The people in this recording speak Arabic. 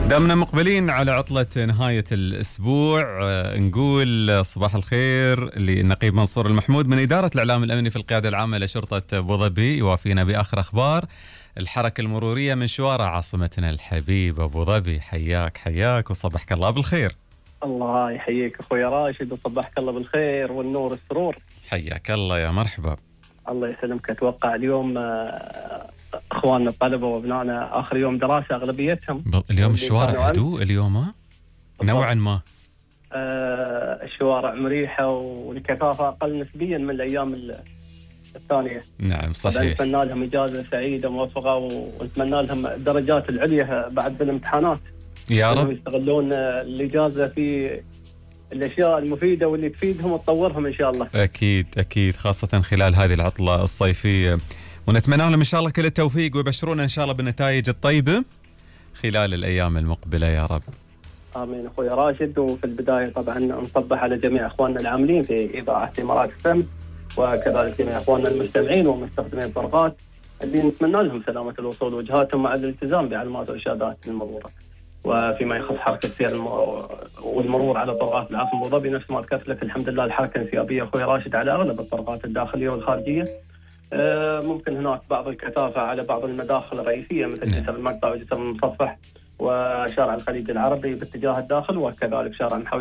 دامنا مقبلين على عطلة نهاية الأسبوع، نقول صباح الخير للنقيب منصور المحمود من إدارة الإعلام الأمني في القيادة العامة لشرطة أبو ظبي، يوافينا بآخر أخبار الحركة المرورية من شوارع عاصمتنا الحبيب أبو ظبي. حياك وصبحك الله بالخير. الله يحييك أخوي راشد وصبحك الله بالخير والنور والسرور. حياك الله يا مرحبا. الله يسلمك. أتوقع اليوم اخواننا الطلبه وابنائنا اخر يوم دراسه اغلبيتهم. اليوم الشوارع هدوء اليوم نوعا ما. الشوارع مريحه والكثافه اقل نسبيا من الايام الثانيه. نعم صحيح. نتمنى لهم اجازه سعيده موفقه ونتمنى لهم الدرجات العليا بعد بالامتحانات. يا رب. يستغلون الاجازه في الاشياء المفيده واللي تفيدهم وتطورهم ان شاء الله. اكيد خاصه خلال هذه العطله الصيفيه، ونتمنى لهم ان شاء الله كل التوفيق ويبشرونا ان شاء الله بالنتائج الطيبه خلال الايام المقبله يا رب. امين اخوي راشد. وفي البدايه طبعا نصبح على جميع اخواننا العاملين في اذاعه امارات السم، وكذلك جميع اخواننا المستمعين ومستخدمين الطرقات اللي نتمنى لهم سلامه الوصول وجهاتهم مع الالتزام بعلامات وارشادات المرور. وفيما يخص حركه السير والمرور على طرقات العاصمه ابو ظبي، نفس ما ذكرت لك الحمد لله الحركه انسيابيه اخوي راشد على اغلب الطرقات الداخليه والخارجيه. ممكن هناك بعض الكثافه على بعض المداخل الرئيسيه مثل جسر المقطع وجسر المصفح وشارع الخليج العربي باتجاه الداخل، وكذلك شارع محاوي